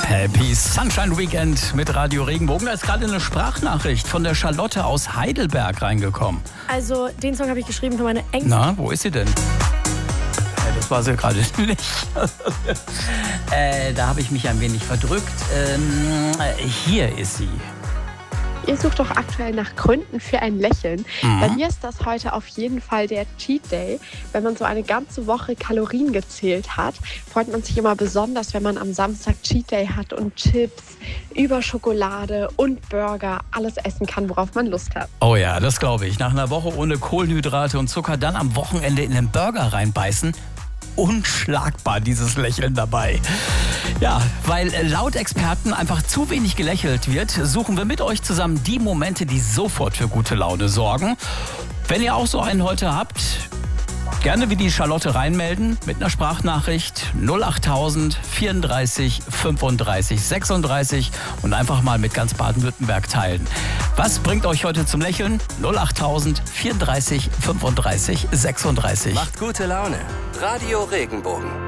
Happy Sunshine Weekend mit Radio Regenbogen. Da ist gerade eine Sprachnachricht von der Charlotte aus Heidelberg reingekommen. Also, den Song habe ich geschrieben für meine Ängste. Na, wo ist sie denn? Das war sie gerade nicht. Da habe ich mich ein wenig verdrückt. Hier ist sie. Ihr sucht doch aktuell nach Gründen für ein Lächeln. Bei mir ist das heute auf jeden Fall der Cheat Day. Wenn man so eine ganze Woche Kalorien gezählt hat, freut man sich immer besonders, wenn man am Samstag Cheat Day hat und Chips, über Schokolade und Burger alles essen kann, worauf man Lust hat. Oh ja, das glaube ich. Nach einer Woche ohne Kohlenhydrate und Zucker dann am Wochenende in den Burger reinbeißen. Unschlagbar, dieses Lächeln dabei. Ja, weil laut Experten einfach zu wenig gelächelt wird, suchen wir mit euch zusammen die Momente, die sofort für gute Laune sorgen. Wenn ihr auch so einen heute habt, gerne wie die Charlotte reinmelden mit einer Sprachnachricht 08000 34 35 36 und einfach mal mit ganz Baden-Württemberg teilen. Was bringt euch heute zum Lächeln? 08000 34 35 36. Macht gute Laune. Radio Regenbogen.